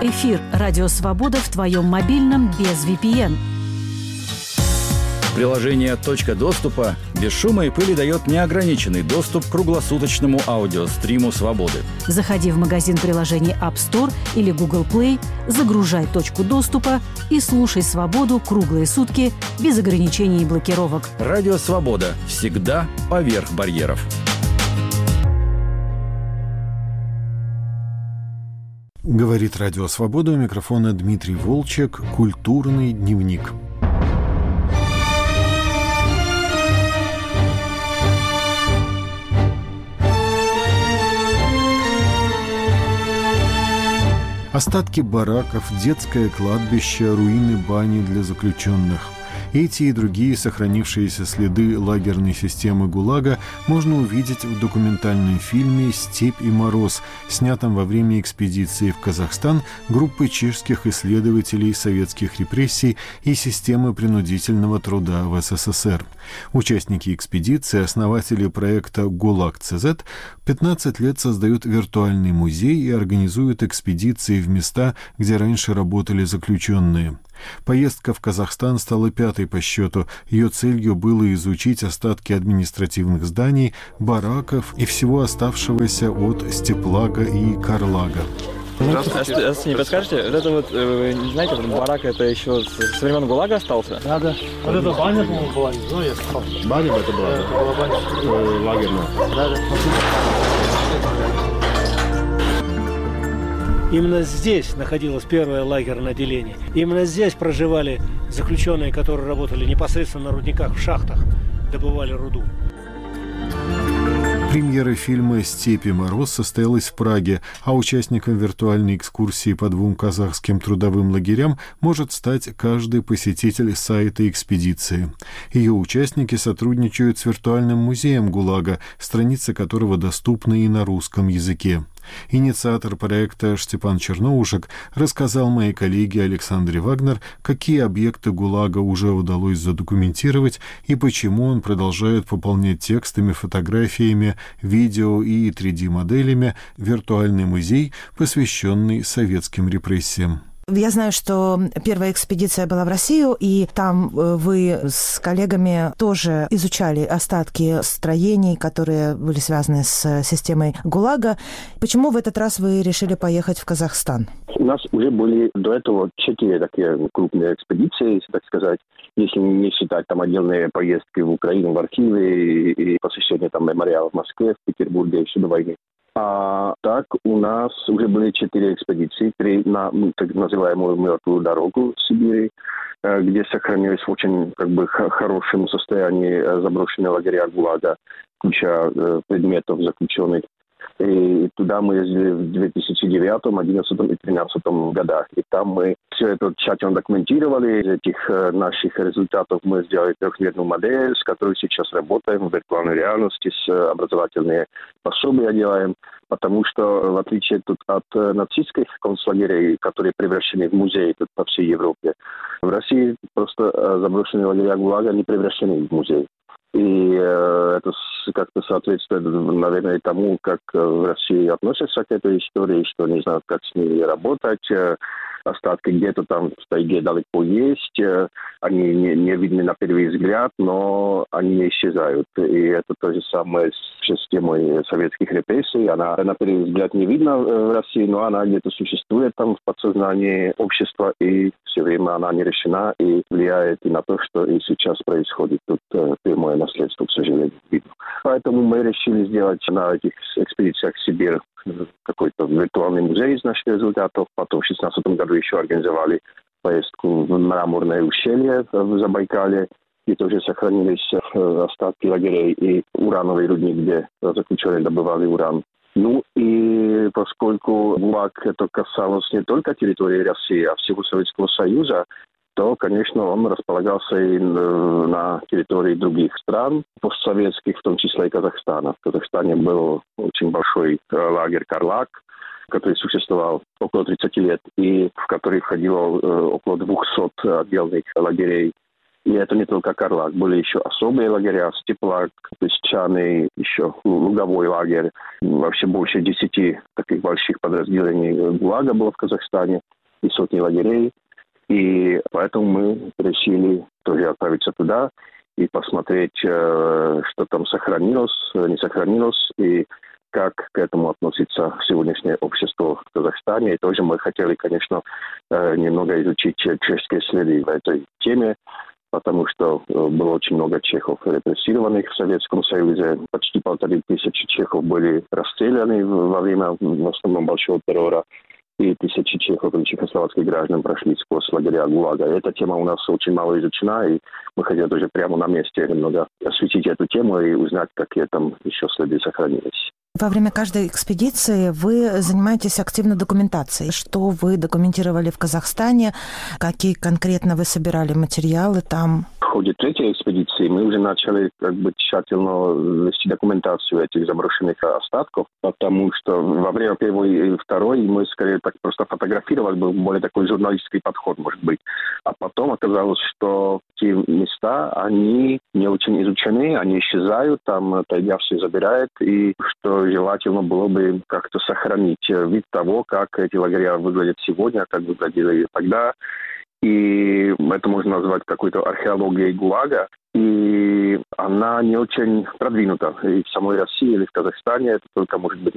Эфир «Радио Свобода» в твоем мобильном без VPN. Приложение «Точка доступа» без шума и пыли дает неограниченный доступ к круглосуточному аудиостриму «Свободы». Заходи в магазин приложений App Store или Google Play, загружай «Точку доступа» и слушай «Свободу» круглые сутки без ограничений и блокировок. Радио «Свобода» всегда поверх барьеров. Говорит Радио Свобода, у микрофона Дмитрий Волчек, «Культурный дневник». Остатки бараков, детское кладбище, руины бани для заключенных. Эти и другие сохранившиеся следы лагерной системы ГУЛАГа можно увидеть в документальном фильме «Степь и мороз», снятом во время экспедиции в Казахстан группы чешских исследователей советских репрессий и системы принудительного труда в СССР. Участники экспедиции, основатели проекта «ГУЛАГ-ЦЗ», 15 лет создают виртуальный музей и организуют экспедиции в места, где раньше работали заключенные. Поездка в Казахстан стала пятой по счету. Ее целью было изучить остатки административных зданий, бараков и всего оставшегося от Степлага и Карлага. Здравствуйте. Не подскажете, вот это вот, знаете, этот барак, это еще с времен ГУЛАГа остался? Да. Вот это баня, по-моему, была, ну, я сказал. Баня это была? Это была баня. Лагерная. Да. Именно здесь находилось первое лагерное отделение. Именно здесь проживали заключенные, которые работали непосредственно на рудниках, в шахтах, добывали руду. Премьера фильма «Степь и мороз» состоялась в Праге, а участником виртуальной экскурсии по 2 казахским трудовым лагерям может стать каждый посетитель сайта экспедиции. Ее участники сотрудничают с виртуальным музеем ГУЛАГа, страницы которого доступны и на русском языке. Инициатор проекта Штепан Черноушек рассказал моей коллеге Александре Вагнер, какие объекты ГУЛАГа уже удалось задокументировать и почему он продолжает пополнять текстами, фотографиями, видео и 3D-моделями виртуальный музей, посвященный советским репрессиям. Я знаю, что первая экспедиция была в Россию, и там вы с коллегами тоже изучали остатки строений, которые были связаны с системой ГУЛАГа. Почему в этот раз вы решили поехать в Казахстан? У нас уже были до этого 4 такие крупные экспедиции, если так сказать, если не считать там отдельные поездки в Украину, в архивы и посещение там мемориала в Москве, в Петербурге еще до войны. А так у нас уже были 4 экспедиции, 3 на так называемую мертвую дорогу в Сибири, где сохранились в очень хорошем состоянии заброшенные лагеря ГУЛАГа, куча предметов заключенных. И туда мы ездили в 2009, 2011 и 2013 годах. И там мы все это тщательно документировали. Из этих наших результатов мы сделали 3D модель, с которой сейчас работаем в виртуальной реальности, с образовательные пособия делаем. Потому что, в отличие от нацистских концлагерей, которые превращены в музеи тут по всей Европе, в России просто заброшенные лагеря ГУЛАГа не превращены в музей. И это как-то соответствует, наверное, тому, как в России относятся к этой истории, что не знают, как с ней работать. Остатки где-то там в тайге далеко есть, они не видны на первый взгляд, но они не исчезают. И это то же самое с системой советских репрессий. Она на первый взгляд не видна в России, но она где-то существует там в подсознании общества, и все время она не решена и влияет и на то, что и сейчас происходит. Тут прямое наследство, к сожалению, видно. Поэтому мы решили сделать на этих экспедициях в Сибирь какой-то виртуальный музей из наших результатов. Потом в 2016 году еще организовали поездку в Мраморное ущелье в Забайкале, где тоже сохранились остатки лагерей и урановый рудник, где заключенные добывали уран. Ну и поскольку ГУЛАГ это касалось не только территории России, а всего Советского Союза, то, конечно, он располагался и на территории других стран, постсоветских, в том числе и Казахстана. В Казахстане был очень большой лагерь Карлаг, который существовал около 30 лет, и в который входило около 200 отдельных лагерей. И это не только Карлаг, были еще особые лагеря, Степлак, Песчаный, еще Луговой лагерь. Вообще больше 10 таких больших подразделений ГУЛАГа было в Казахстане и сотни лагерей. И поэтому мы решили тоже отправиться туда и посмотреть, что там сохранилось, не сохранилось, и как к этому относится сегодняшнее общество в Казахстане. И тоже мы хотели, конечно, немного изучить чешские следы в этой теме, потому что было очень много чехов репрессированных в Советском Союзе. Почти 1500 чехов были расстреляны во время, в основном, большого террора. И тысячи чехов и чехословацких граждан прошли сквозь лагеря ГУЛАГа. Эта тема у нас очень мало изучена, и мы хотели тоже прямо на месте немного осветить эту тему и узнать, какие там еще следы сохранились. Во время каждой экспедиции вы занимаетесь активно документацией. Что вы документировали в Казахстане? Какие конкретно вы собирали материалы там? В ходе третьей экспедиции мы уже начали тщательно вести документацию этих заброшенных остатков, потому что во время первой и второй мы скорее так просто фотографировали, был более такой журналистский подход, может быть. А потом оказалось, что те места, они не очень изучены, они исчезают, там тайга все забирает, и что желательно было бы как-то сохранить вид того, как эти лагеря выглядят сегодня, как выглядели тогда. И это можно назвать какой-то археологией ГУЛАГа. И она не очень продвинута. И в самой России или в Казахстане это только, может быть,